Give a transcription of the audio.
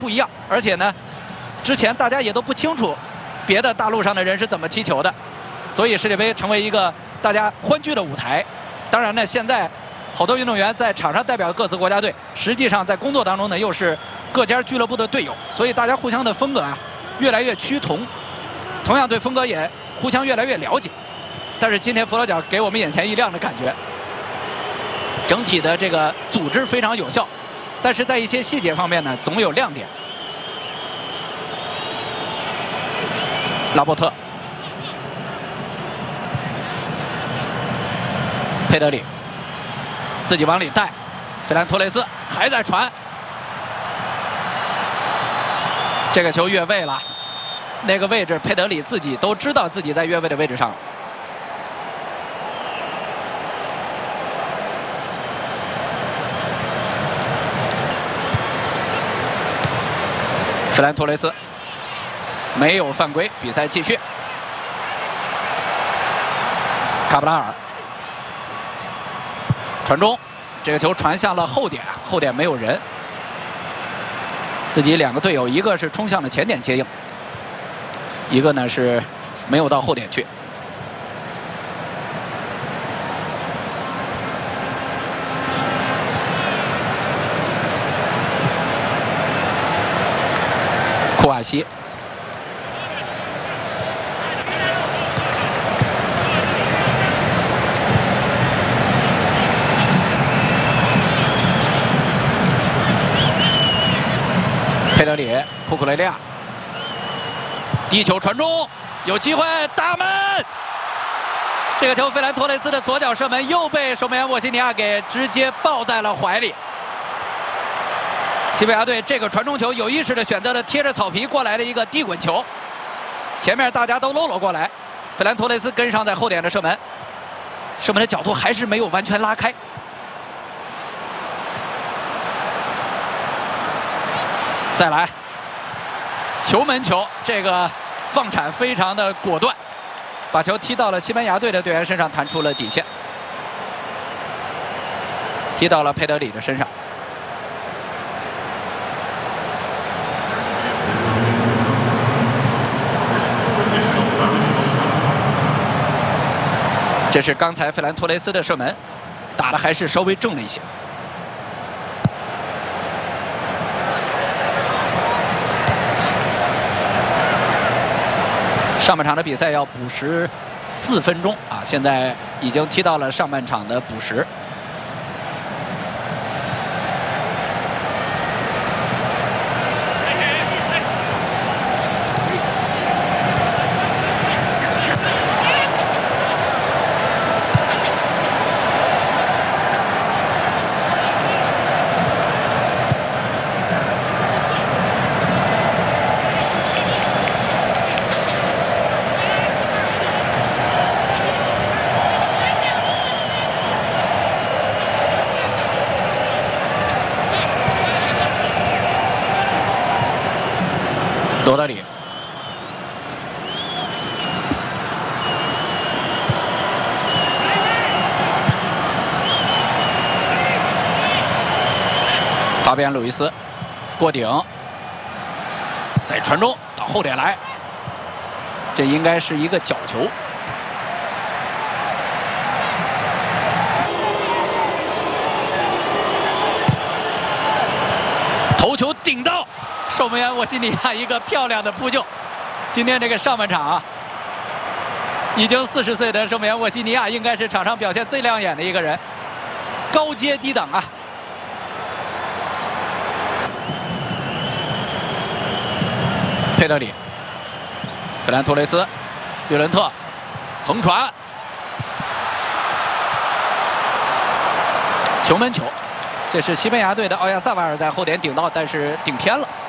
不一样，而且呢，之前大家也都不清楚别的大陆上的人是怎么踢球的，所以世界杯成为一个大家欢聚的舞台。当然呢，现在好多运动员在场上代表各自国家队，实际上在工作当中呢又是各家俱乐部的队友，所以大家互相的风格啊越来越趋同，同样对风格也互相越来越了解。但是今天佛罗角给我们眼前一亮的感觉，整体的这个组织非常有效，但是在一些细节方面呢总有亮点。拉波特、佩德里自己往里带，费兰托雷斯还在传，这个球越位了，那个位置佩德里自己都知道自己在越位的位置上。费兰托雷斯没有犯规，比赛继续。卡布拉尔传中，这个球传向了后点，后点没有人，自己两个队友一个是冲向了前点接应，一个呢是没有到后点去。库瓦西佩德里、库库雷利亚低球传中，有机会打门。这个球费兰托雷斯的左脚射门又被守门员沃西尼亚给直接抱在了怀里。西班牙队这个传中球有意识的选择了贴着草皮过来的一个低滚球，前面大家都搂过来，费兰托雷斯跟上在后点的射门，射门的角度还是没有完全拉开。再来，球门球，这个放铲非常的果断，把球踢到了西班牙队的队员身上，弹出了底线，踢到了佩德里的身上。这是刚才费兰托雷斯的射门，打的还是稍微正了一些。上半场的比赛要补时4分钟啊，现在已经踢到了上半场的补时。罗德里，法比安·鲁伊斯过顶，再传中到后点来，这应该是一个角球。头球顶到。守门员沃西尼亚一个漂亮的扑救。今天这个上半场啊，已经40岁的守门员沃西尼亚应该是场上表现最亮眼的一个人，高阶低等啊。佩德里、费兰托雷斯、略伦特横传，球门球。这是西班牙队的奥亚萨瓦尔在后点顶到，但是顶偏了。